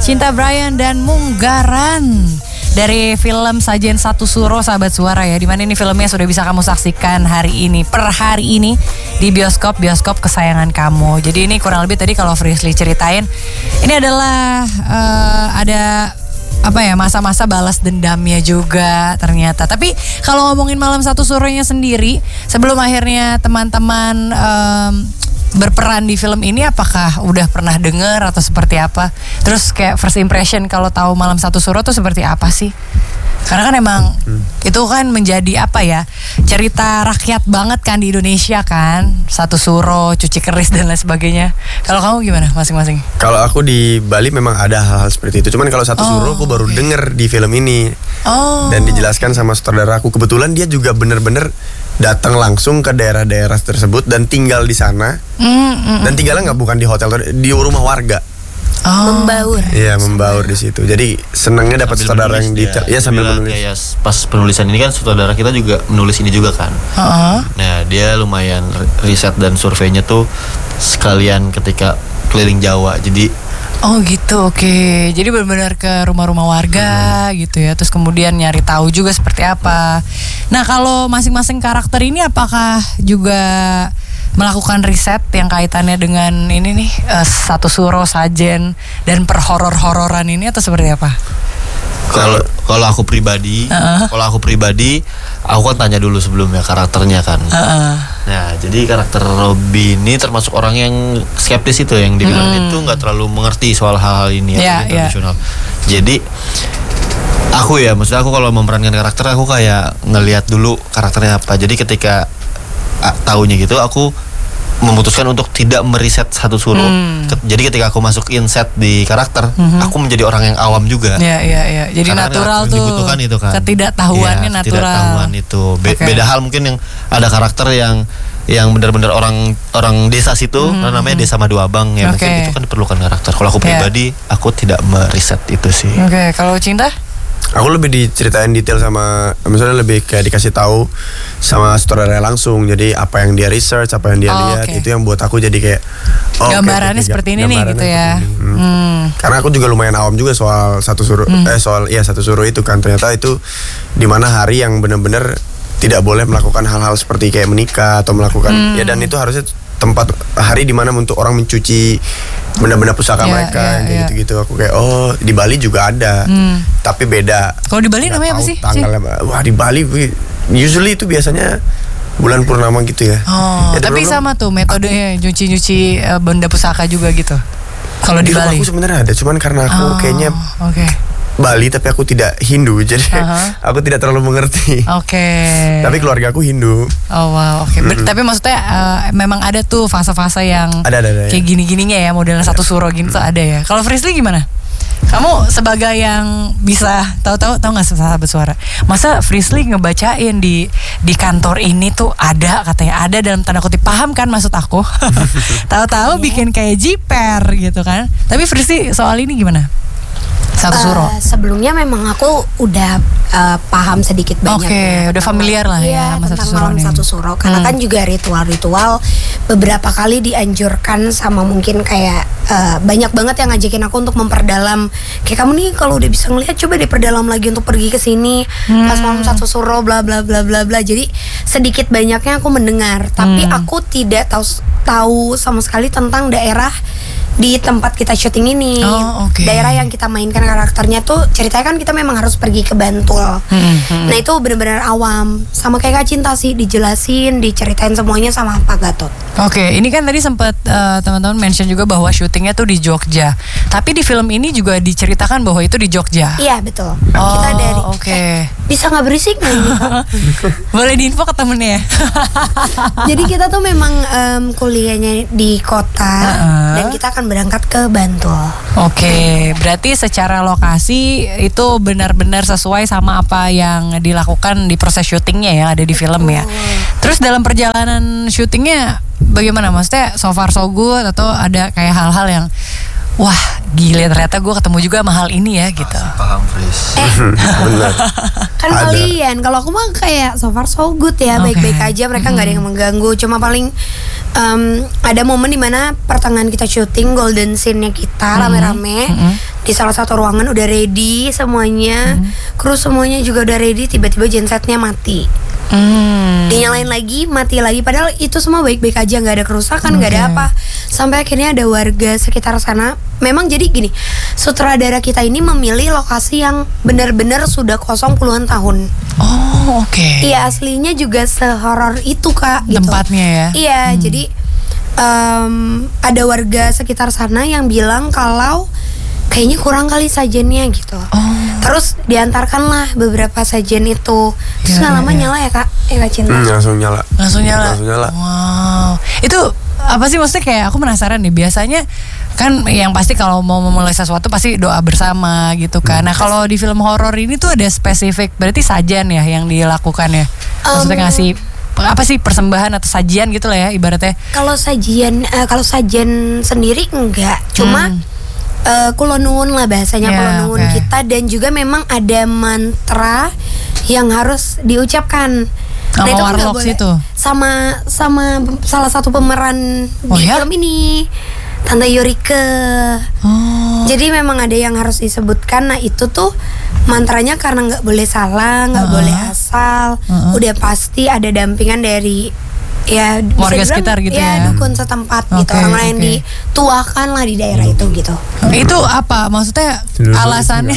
Cinta Brian dan Munggaran dari film Sajen Satu Suro, sahabat suara ya. Dimana ini filmnya sudah bisa kamu saksikan hari ini, per hari ini di bioskop kesayangan kamu. Jadi ini kurang lebih tadi kalau Frisly ceritain, ini adalah ada apa ya, masa-masa balas dendamnya juga ternyata. Tapi kalau ngomongin Malam Satu Suronya sendiri, sebelum akhirnya teman-teman berperan di film ini, apakah udah pernah dengar atau seperti apa? Terus kayak first impression kalau tahu Malam Satu Suro tuh seperti apa sih? Karena kan emang itu kan menjadi apa ya, cerita rakyat banget kan di Indonesia kan, Satu Suro, cuci keris dan lain sebagainya. Kalau kamu gimana masing-masing? Kalau aku di Bali memang ada hal-hal seperti itu. Cuman kalau Satu Suro aku baru denger di film ini. Dan dijelaskan sama sutradara aku. Kebetulan dia juga bener-bener datang langsung ke daerah-daerah tersebut dan tinggal di sana. Dan tinggalnya bukan di hotel, di rumah warga. Membaur. Iya, membaur di situ. Jadi senangnya dapat sutradara yang detail. Iya, sambil menulis. Ya, pas penulisan ini kan sutradara kita juga menulis ini juga kan. Nah, dia lumayan riset dan surveinya tuh sekalian ketika keliling Jawa. Jadi oh gitu, oke. Jadi benar-benar ke rumah-rumah warga gitu ya. Terus kemudian nyari tahu juga seperti apa. Nah, kalau masing-masing karakter ini apakah juga melakukan riset yang kaitannya dengan ini nih, Satu Suro, Sajen dan perhoror-hororan ini, atau seperti apa? Kalau aku pribadi, aku kan tanya dulu sebelumnya karakternya kan. Nah, jadi karakter Robby ini termasuk orang yang skeptis itu, yang dibilang itu nggak terlalu mengerti soal hal-hal ini tradisional. Jadi maksudnya aku kalau memerankan karakter, aku kayak ngelihat dulu karakternya apa. Jadi ketika tahunya gitu, aku memutuskan untuk tidak meriset Satu Suro. Jadi ketika aku masukin set di karakter, aku menjadi orang yang awam juga. Iya. Jadi karena natural tuh. Dibutuhkan itu kan. Ketidaktahuannya natural. Ketidaktahuan itu. Beda hal mungkin yang ada karakter yang benar-benar orang desa situ, namanya Desa Madu Abang ya. Mungkin itu kan diperlukan karakter. Kalau aku pribadi, aku tidak meriset itu sih. Oke, kalau Cinta? Aku lebih diceritain detail sama, misalnya lebih kayak dikasih tahu sama sutradara langsung. Jadi apa yang dia research, apa yang dia lihat, itu yang buat aku jadi kayak gambarannya seperti ini nih gitu ya. Karena aku juga lumayan awam juga soal Satu Suro, Satu Suro itu kan, ternyata itu dimana hari yang benar-benar tidak boleh melakukan hal-hal seperti kayak menikah atau melakukan dan itu harusnya tempat hari di mana untuk orang mencuci benda-benda pusaka mereka kayak gitu-gitu. Aku kayak di Bali juga ada, tapi beda. Kalau di Bali namanya apa sih? Tanggalnya, wah di Bali usually itu biasanya bulan purnama gitu ya. Tapi sama tuh metodenya nyuci benda pusaka juga gitu. Kalau di Bali aku sebenarnya ada, cuman karena aku kayaknya Bali tapi aku tidak Hindu, jadi aku tidak terlalu mengerti. Tapi keluarga aku Hindu. Tapi maksudnya memang ada tuh fase-fase yang ada kayak gini-gininya ya, modelnya Satu Suro gitu tuh ada ya. Kalau Frisly gimana? Kamu sebagai yang bisa tahu nggak, sahabat suara, masa Frisly ngebacain di kantor ini tuh katanya ada dalam tanda kutip, paham kan maksud aku? Tahu-tahu bikin kayak jiper gitu kan. Tapi Frisly soal ini gimana? Satu Suro. Sebelumnya memang aku udah paham sedikit banyak. Udah familiar lah ya sama Satu Suro. Karena kan juga ritual-ritual beberapa kali dianjurkan sama mungkin kayak banyak banget yang ngajakin aku untuk memperdalam. Kayak kamu nih kalau udah bisa ngelihat, coba diperdalam lagi untuk pergi ke sini pas Malam Satu Suro bla bla bla bla bla. Jadi sedikit banyaknya aku mendengar, tapi aku tidak tahu sama sekali tentang daerah di tempat kita syuting ini. Daerah yang kita mainkan karakternya tuh ceritanya kan kita memang harus pergi ke Bantul. Nah itu benar-benar awam, sama kayak Kak Cinta sih, dijelasin, diceritain semuanya sama Pak Gatot. Ini kan tadi sempat teman-teman mention juga bahwa syutingnya tuh di Jogja. Tapi di film ini juga diceritakan bahwa itu di Jogja. Iya betul. Kita dari bisa nggak berisik nggak ini? Boleh diinfo ke temennya. Jadi kita tuh memang kuliahnya di kota dan kita akan berangkat ke Bantul. Berarti secara lokasi itu benar-benar sesuai sama apa yang dilakukan di proses syutingnya ya, ada di film ya. Terus dalam perjalanan syutingnya bagaimana? Maksudnya so far so good, atau ada kayak hal-hal yang wah gile ternyata gue ketemu juga sama hal ini ya gitu. Paham Fris. Kan kalian, kalau aku mah kayak so far so good ya, baik-baik aja, mereka nggak ada yang mengganggu. Cuma paling ada momen dimana pertengahan kita syuting golden scene-nya kita rame-rame, di salah satu ruangan udah ready semuanya, kru semuanya juga udah ready, tiba-tiba gensetnya mati. Dinyalain lagi, mati lagi. Padahal itu semua baik-baik aja, nggak ada kerusakan, nggak ada apa. Sampai akhirnya ada warga sekitar sana. Memang jadi gini, sutradara kita ini memilih lokasi yang benar-benar sudah kosong puluhan tahun. Oh, oke. Iya, aslinya juga sehoror itu Kak. Gitu. Tempatnya ya. Iya, jadi ada warga sekitar sana yang bilang kalau kayaknya kurang kali sajennya gitu. Terus diantarkanlah beberapa sajen itu. Terus nggak lama nyala ya Kak? Kak Cinta. Langsung nyala. Langsung nyala. Wow. Itu apa sih, maksudnya kayak aku penasaran nih. Biasanya kan yang pasti kalau mau memulai sesuatu pasti doa bersama gitu kan. Nah, kalau di film horor ini tuh ada spesifik, berarti sajian ya yang dilakukan ya. Maksudnya ngasih apa sih, persembahan atau sajian gitu lah ya ibaratnya. Kalau sajian sendiri enggak, cuma kulonun lah bahasanya, kulonun kita, dan juga memang ada mantra yang harus diucapkan. Sama itu warlock situ. Sama salah satu pemeran di film ini, Tante Yorike. Jadi memang ada yang harus disebutkan. Nah, itu tuh mantranya karena nggak boleh salah, nggak boleh asal. Udah pasti ada dampingan dari ya warga sekitar gitu ya, dukun setempat gitu, orang yang dituakan lah di daerah itu gitu. Itu apa maksudnya alasannya?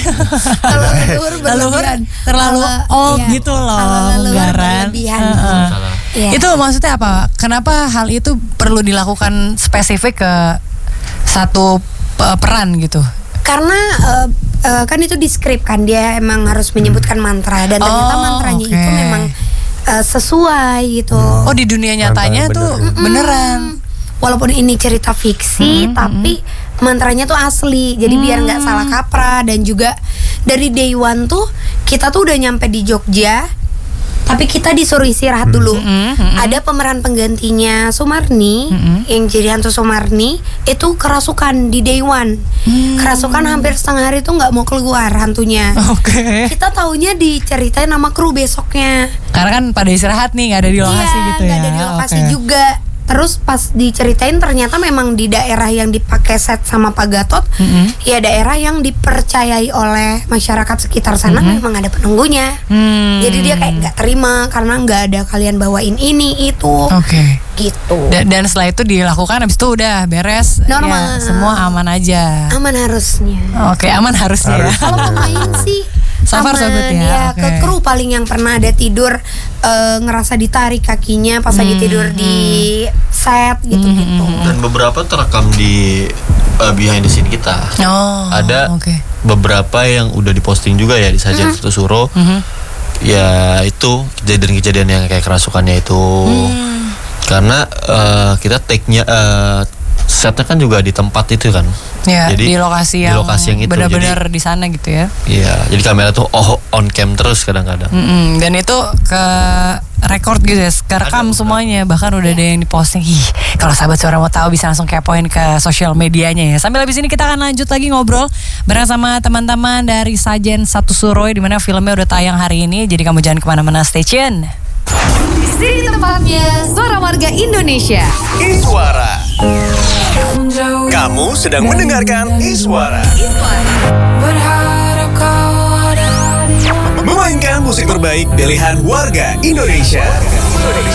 Terlalu gitu loh, Munggaran. Itu maksudnya apa? Kenapa hal itu perlu dilakukan spesifik ke satu peran gitu? Karena kan itu di skrip kan, dia emang harus menyebutkan mantra, dan ternyata mantranya itu memang sesuai gitu. Oh, di dunia nyatanya tuh beneran. Walaupun ini cerita fiksi, tapi mantranya tuh asli. Jadi biar nggak salah kaprah. Dan juga dari day one tuh kita tuh udah nyampe di Jogja, tapi kita disuruh istirahat dulu. Ada pemeran penggantinya Sumarni, yang jadi hantu Sumarni, itu kerasukan di day one. Kerasukan hampir setengah hari tuh nggak mau keluar hantunya. Kita taunya diceritain nama kru besoknya. Karena kan pada istirahat nih, nggak ada di lokasi gitu ya. Nggak ada di lokasi juga. Terus pas diceritain ternyata memang di daerah yang dipakai set sama Pak Gatot, ya daerah yang dipercayai oleh masyarakat sekitar sana memang ada penunggunya. Jadi dia kayak nggak terima karena nggak ada kalian bawain ini itu. Gitu. Dan setelah itu dilakukan, habis itu udah beres. Normal. Ya, semua aman aja. Aman harusnya. Aman harusnya. Kalau pemain sih so far so good ya. Ke kru paling yang pernah ada tidur ngerasa ditarik kakinya pas lagi tidur di set gitu-gitu. Dan beberapa terekam di behind the scene kita. Ada beberapa yang udah diposting juga ya di Sajian Satu Suro. Ya itu kejadian-kejadian yang kayak kerasukannya itu. Karena kita take-nya setnya kan juga di tempat itu kan. Ya, jadi di lokasi yang itu benar-benar di sana gitu ya. Iya, jadi kamera tuh on cam terus kadang-kadang. Dan itu ke record gitu ya, kerekam semuanya. Bahkan udah ada yang diposting. Kalau sahabat suara mau tahu bisa langsung kepoin ke sosial medianya ya. Sambil habis ini kita akan lanjut lagi ngobrol bareng sama teman-teman dari Sajen Satu Suro, di mana filmnya udah tayang hari ini. Jadi kamu jangan kemana-mana, stay tune. Di sini tempatnya Suara Warga Indonesia. Iswara. Kamu sedang mendengarkan Iswara. Memainkan musik terbaik pilihan warga Indonesia.